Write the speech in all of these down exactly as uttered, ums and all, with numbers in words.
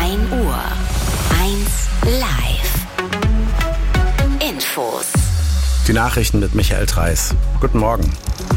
ein Uhr. eins live. Infos. Die Nachrichten mit Michael Treis. Guten Morgen.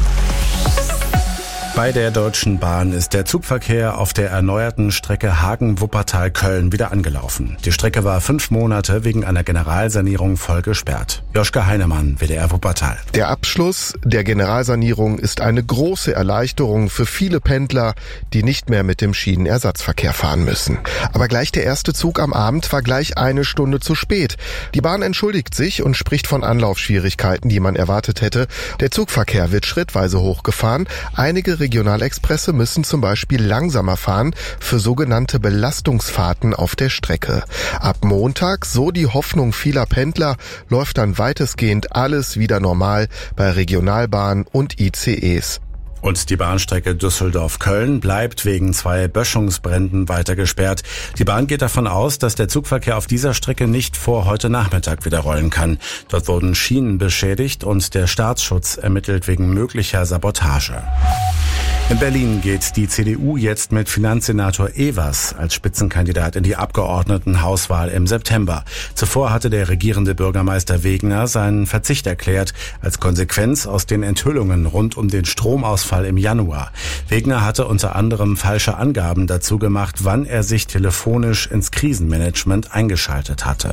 Bei der Deutschen Bahn ist der Zugverkehr auf der erneuerten Strecke Hagen-Wuppertal-Köln wieder angelaufen. Die Strecke war fünf Monate wegen einer Generalsanierung voll gesperrt. Joschka Heinemann, W D R Wuppertal. Der Abschluss der Generalsanierung ist eine große Erleichterung für viele Pendler, die nicht mehr mit dem Schienenersatzverkehr fahren müssen. Aber gleich der erste Zug am Abend war gleich eine Stunde zu spät. Die Bahn entschuldigt sich und spricht von Anlaufschwierigkeiten, die man erwartet hätte. Der Zugverkehr wird schrittweise hochgefahren. Einige Regionalexpresse müssen zum Beispiel langsamer fahren für sogenannte Belastungsfahrten auf der Strecke. Ab Montag, so die Hoffnung vieler Pendler, läuft dann weitestgehend alles wieder normal bei Regionalbahnen und I C Es. Und die Bahnstrecke Düsseldorf-Köln bleibt wegen zwei Böschungsbränden weiter gesperrt. Die Bahn geht davon aus, dass der Zugverkehr auf dieser Strecke nicht vor heute Nachmittag wieder rollen kann. Dort wurden Schienen beschädigt und der Staatsschutz ermittelt wegen möglicher Sabotage. In Berlin geht die C D U jetzt mit Finanzsenator Evers als Spitzenkandidat in die Abgeordnetenhauswahl im September. Zuvor hatte der regierende Bürgermeister Wegner seinen Verzicht erklärt, als Konsequenz aus den Enthüllungen rund um den Stromausfall im Januar. Wegner hatte unter anderem falsche Angaben dazu gemacht, wann er sich telefonisch ins Krisenmanagement eingeschaltet hatte.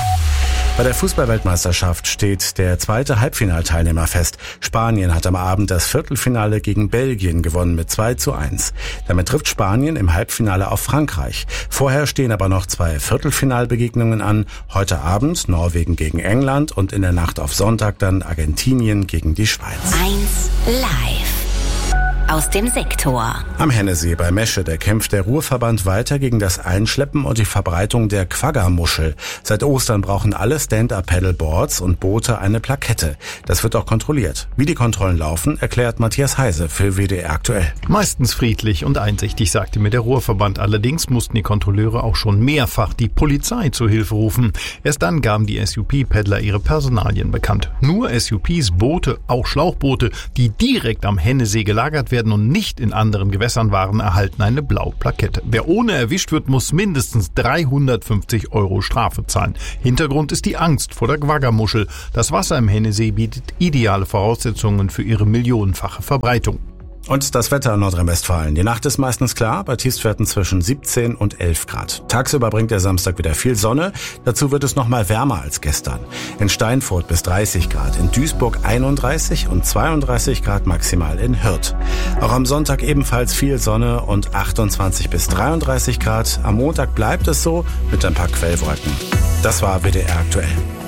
Bei der Fußball-Weltmeisterschaft steht der zweite Halbfinalteilnehmer fest. Spanien hat am Abend das Viertelfinale gegen Belgien gewonnen mit zwei zu eins. Damit trifft Spanien im Halbfinale auf Frankreich. Vorher stehen aber noch zwei Viertelfinalbegegnungen an. Heute Abend Norwegen gegen England und in der Nacht auf Sonntag dann Argentinien gegen die Schweiz. eins live. Aus dem Sektor. Am Hennesee bei Mesche, da kämpft der Ruhrverband weiter gegen das Einschleppen und die Verbreitung der Quagga-Muschel. Seit Ostern brauchen alle Stand-Up-Paddleboards und Boote eine Plakette. Das wird auch kontrolliert. Wie die Kontrollen laufen, erklärt Matthias Heise für W D R aktuell. Meistens friedlich und einsichtig, sagte mir der Ruhrverband. Allerdings mussten die Kontrolleure auch schon mehrfach die Polizei zu Hilfe rufen. Erst dann gaben die S U P-Paddler ihre Personalien bekannt. Nur S U Ps, Boote, auch Schlauchboote, die direkt am Hennesee gelagert werden und nicht in anderen Gewässern waren, erhalten eine blaue Plakette. Wer ohne erwischt wird, muss mindestens dreihundertfünfzig Euro Strafe zahlen. Hintergrund ist die Angst vor der Quagga-Muschel. Das Wasser im Hennesee bietet ideale Voraussetzungen für ihre millionenfache Verbreitung. Und das Wetter in Nordrhein-Westfalen. Die Nacht ist meistens klar, bei Tiefstwerten zwischen siebzehn und elf Grad. Tagsüber bringt der Samstag wieder viel Sonne. Dazu wird es noch mal wärmer als gestern. In Steinfurt bis dreißig Grad, in Duisburg einunddreißig und zweiunddreißig Grad maximal in Hürth. Auch am Sonntag ebenfalls viel Sonne und achtundzwanzig bis dreiunddreißig Grad. Am Montag bleibt es so mit ein paar Quellwolken. Das war W D R aktuell.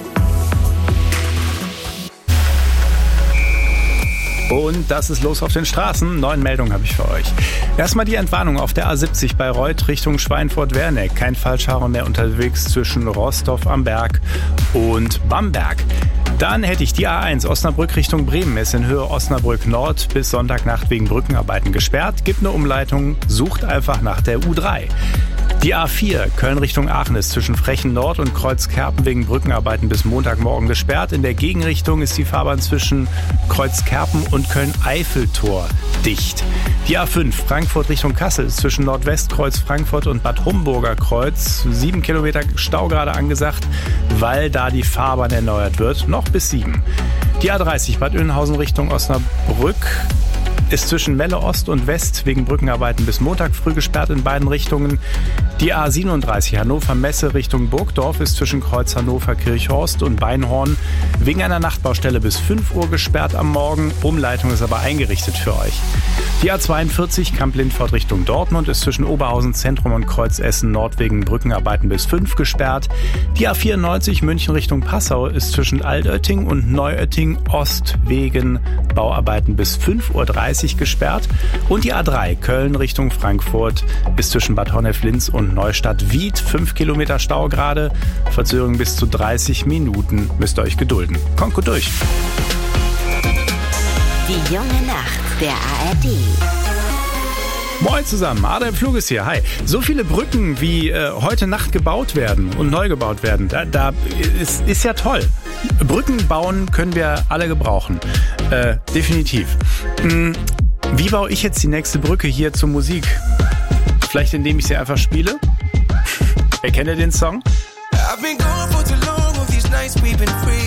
Und das ist los auf den Straßen. Neun Meldungen habe ich für euch. Erstmal die Entwarnung auf der A siebzig bei Reuth Richtung Schweinfurt-Werneck. Kein Falschfahrer mehr unterwegs zwischen Rostorf am Berg und Bamberg. Dann hätte ich die A eins Osnabrück Richtung Bremen. Ist in Höhe Osnabrück Nord bis Sonntagnacht wegen Brückenarbeiten gesperrt. Gibt eine Umleitung. Sucht einfach nach der U drei. Die A vier Köln Richtung Aachen ist zwischen Frechen Nord und Kreuzkerpen wegen Brückenarbeiten bis Montagmorgen gesperrt. In der Gegenrichtung ist die Fahrbahn zwischen Kreuzkerpen und Köln-Eiffeltor dicht. Die A fünf Frankfurt Richtung Kassel ist zwischen Nordwestkreuz Frankfurt und Bad Homburger Kreuz sieben Kilometer Stau gerade angesagt, weil da die Fahrbahn erneuert wird, noch bis sieben. Die A dreißig Bad Oeynhausen Richtung Osnabrück ist zwischen Melle Ost und West wegen Brückenarbeiten bis Montag früh gesperrt in beiden Richtungen. Die A siebenunddreißig Hannover-Messe Richtung Burgdorf ist zwischen Kreuz Hannover-Kirchhorst und Beinhorn wegen einer Nachtbaustelle bis fünf Uhr gesperrt am Morgen. Umleitung ist aber eingerichtet für euch. Die A zweiundvierzig Kamp-Lindfort Richtung Dortmund ist zwischen Oberhausen Zentrum und Kreuz Essen Nord wegen Brückenarbeiten bis fünf gesperrt. Die A vierundneunzig München Richtung Passau ist zwischen Altötting und Neuötting Ost wegen Bauarbeiten bis fünf Uhr dreißig gesperrt. Und die A drei Köln Richtung Frankfurt ist zwischen Bad Honnef-Linz und Neustadt-Wied fünf Kilometer Stau gerade. Verzögerung bis zu dreißig Minuten. Müsst ihr euch gedulden. Kommt gut durch. Die junge Nacht der A R D. Moin zusammen, Adam Flug ist hier. Hi. So viele Brücken, wie äh, heute Nacht gebaut werden und neu gebaut werden, da, da ist, ist ja toll. Brücken bauen können wir alle gebrauchen. Äh, definitiv. Hm, wie baue ich jetzt die nächste Brücke hier zur Musik? Vielleicht indem ich sie einfach spiele? Erkennt ihr den Song? I've been going for too long with these nights we've been free.